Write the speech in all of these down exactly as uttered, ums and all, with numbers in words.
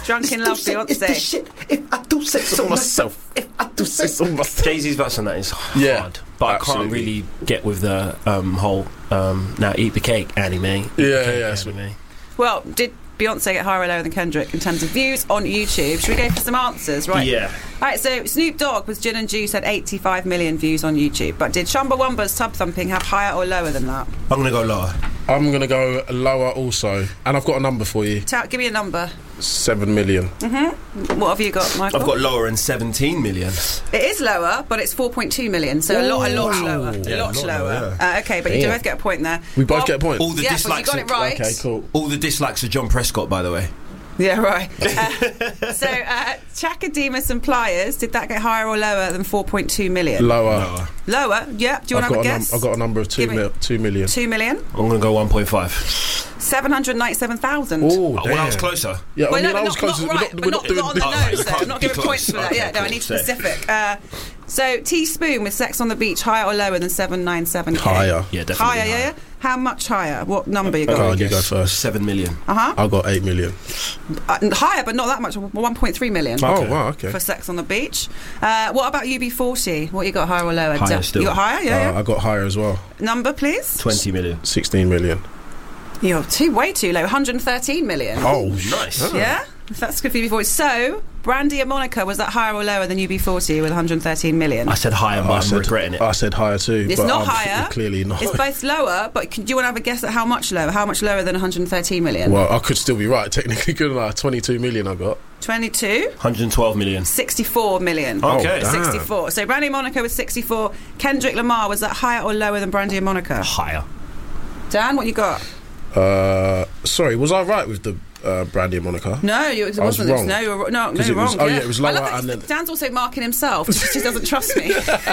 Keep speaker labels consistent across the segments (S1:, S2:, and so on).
S1: Drunk in Love, Beyonce.
S2: It's the shit. If I do say so myself. If I do say so myself.
S3: Jay-Z's verse on that is hard,
S2: Yeah,
S3: but
S2: absolutely.
S3: I can't really get with the um, whole um, now eat the cake anime. Eat
S2: Yeah,
S3: the cake,
S2: yeah,
S3: anime.
S1: Well, did Beyonce get higher or lower than Kendrick in terms of views on YouTube? Should we go for some answers? Right.
S3: Yeah.
S1: All right, so Snoop Dogg with Gin and Juice had eighty-five million views on YouTube. But did Chumbawamba's Tub Thumping have higher or lower than that?
S3: I'm going to go lower.
S2: I'm going to go lower also. And I've got a number for you.
S1: Ta- give me a number.
S2: Seven million.
S1: What have you got, Michael?
S3: I've got lower and seventeen million.
S1: It is lower, but it's four point two million, so a lot, a lot
S2: Ooh.
S1: lower.
S3: Yeah,
S1: a lot
S3: a lot
S1: lower.
S3: lower,
S1: Uh, okay, but you do
S2: Damn.
S1: both get a point there.
S2: We both
S1: Well,
S2: get a point.
S3: All the
S1: yeah, well, you
S3: dislikes.
S1: got it right.
S2: Okay, cool.
S3: All the dislikes are John Prescott, by the way.
S1: Yeah, right. Uh, so, uh, Chakademus and Pliers, did that get higher or lower than four point two million?
S2: Lower.
S3: Lower.
S1: Lower? Yeah. Do you want
S2: I've
S1: to have
S2: got
S1: a
S2: a
S1: guess?
S2: num- I've got a number of two
S1: Give me-
S2: mil- two million.
S1: Two million?
S3: I'm going to go one point five.
S1: seven hundred ninety-seven thousand.
S2: Oh,
S3: Oh,
S2: damn.
S3: well, I was closer.
S2: Yeah,
S1: Well,
S2: I mean,
S1: no,
S2: I
S1: but
S2: was
S1: not,
S2: close.
S1: not
S2: We're
S1: right,
S2: not,
S1: but
S2: we're
S1: not,
S2: not doing
S1: not on the
S3: Oh, right,
S1: nose,
S3: you
S1: though.
S3: can't
S1: I'm not
S3: be
S1: giving
S3: close.
S1: points for that.
S3: Okay,
S1: Yeah, no, I
S3: cool.
S1: need
S3: Sick.
S1: specific. Uh, so, Teaspoon with Sex on the Beach, higher or lower than seven ninety-seven K?
S2: Higher.
S3: Yeah, definitely.
S1: Higher, yeah, yeah. How much higher? What number you
S2: Go
S1: got?
S2: on, you go first.
S3: Seven million.
S1: Uh-huh.
S2: I got eight million.
S1: Uh, higher, but not that much. one point three million.
S2: Oh, wow, okay.
S1: For Sex on the Beach. Uh, what about U B forty? What you got, higher or lower?
S3: Higher
S1: De-
S3: still.
S1: You got higher, yeah,
S2: Uh,
S1: yeah.
S2: I got higher as well.
S1: Number, please.
S3: Twenty million.
S2: sixteen million.
S1: You're too, way too low. one hundred thirteen million.
S2: Oh,
S3: Nice.
S1: Yeah? That's good for U B forty. So, Brandy and Monica, was that higher or lower than U B forty with one hundred thirteen million?
S3: I said higher, but
S2: I
S3: I'm
S2: said,
S3: regretting it.
S2: I said higher too.
S1: It's
S2: but
S1: not
S2: I'm
S1: higher.
S2: Clearly not.
S1: It's both lower, but can, do you want to have a guess at how much lower? How much lower than one hundred thirteen million?
S2: Well, I could still be right. Technically, couldn't I? twenty-two million I got.
S1: twenty-two?
S3: one hundred twelve million.
S1: sixty-four million.
S3: Okay.
S2: Oh, damn.
S1: sixty-four. So Brandy and Monica was sixty-four. Kendrick Lamar, was that higher or lower than Brandy and Monica?
S3: Higher.
S1: Dan, what you got?
S2: Uh, sorry, was I right with the uh, Brandy and Monica?
S1: No, you, it
S2: I was
S1: wasn't.
S2: wrong.
S1: No, you were, no, no,
S2: 'Cause
S1: you're
S2: it was-
S1: wrong.
S2: oh, yeah, it was lower
S1: I love that
S2: and then-
S1: Dan's also marking himself just 'cause he doesn't trust me.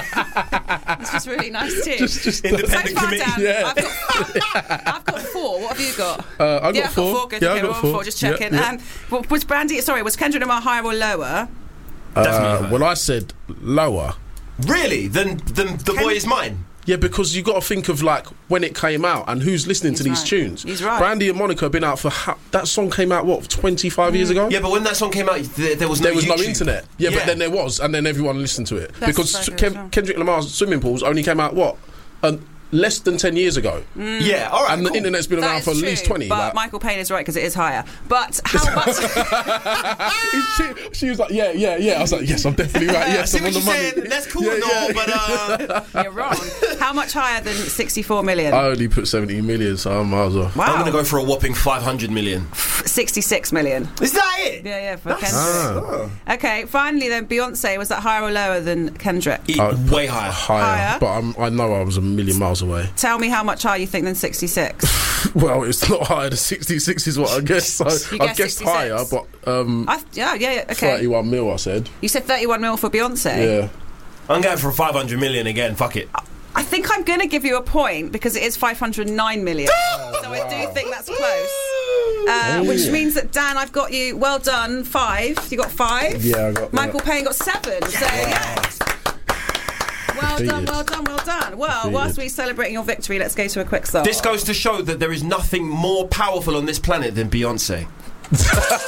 S1: It's just really nice too.
S2: Just, just
S1: so
S3: Independent
S1: far,
S3: committee.
S1: Dan,
S2: Yeah.
S1: I've, got, I've got four. What have you got?
S2: Uh, I got
S1: yeah, I've
S2: four.
S1: got four. Good.
S2: Yeah,
S1: okay,
S2: I got
S1: we're on
S2: four.
S1: four. Just
S2: Yeah,
S1: checking.
S2: yeah.
S1: Um, well, was Brandy? Sorry, was Kendrick Lamar higher or lower?
S2: Uh,
S3: Definitely.
S2: well, I said lower.
S3: Really? Then, then the
S1: Ken-
S3: boy is mine.
S2: Yeah, because you got to think of like when it came out and who's listening to
S1: He's
S2: these
S1: right.
S2: tunes.
S1: He's right.
S2: Brandy and Monica have been out for ha- that song came out what twenty-five years ago.
S3: Yeah, but when that song came out, there, there was no
S2: There was no
S3: YouTube.
S2: internet. Yeah, but then there was, and then everyone listened to it
S1: That's
S2: because
S1: so good
S2: Ken-
S1: as well.
S2: Kendrick Lamar's Swimming Pools only came out what, um, less than ten years ago,
S3: Yeah, all right.
S2: and the
S3: cool.
S2: internet's been
S1: That
S2: around
S1: is
S2: for at
S1: true,
S2: least twenty.
S1: But
S2: like-
S1: Michael Payne is right because it is higher. But how much?
S2: she, she was like, yeah, yeah, yeah. I was like, yes, I'm definitely right.
S3: I
S2: Yes,
S3: see
S2: I'm
S3: what
S2: on the
S3: you're
S2: money.
S3: saying. That's cool
S2: Yeah,
S3: and all,
S2: yeah.
S3: but uh,
S1: You're wrong. How much higher than sixty-four million?
S2: I only put seventeen million, so I'm miles off.
S1: wow.
S3: I'm going to go for a whopping five hundred million.
S1: sixty-six million.
S3: Is that it?
S1: Yeah, yeah, for
S3: That's-
S1: Kendrick.
S2: Ah.
S1: Okay, finally then, Beyonce, was that higher or lower than Kendrick?
S3: E-
S2: Uh,
S3: way higher.
S2: Higher,
S1: Higher?
S2: but I'm, I know I was a million miles away.
S1: Tell me how much higher you think than sixty-six.
S2: Well, it's not higher than sixty-six is what I guess. So
S1: You
S2: I
S1: guessed
S2: guessed
S1: sixty-six.
S2: higher, but um,
S1: I, yeah, yeah, yeah, okay.
S2: thirty-one mil. I said,
S1: You said thirty-one mil for Beyonce.
S2: yeah.
S3: I'm going for five hundred million again. Fuck it.
S1: I think I'm going to give you a point because it is five hundred nine million. So I do think that's close. Uh, which means that, Dan, I've got you, well done, five. You got five.
S2: Yeah, I got
S1: Michael
S2: that.
S1: Payne got seven. So, yeah. Well done,
S2: Defeated.
S1: well done, well done. Well,
S2: Defeated.
S1: whilst we're celebrating your victory, let's go to a quick song.
S3: This goes to show that there is nothing more powerful on this planet than Beyonce.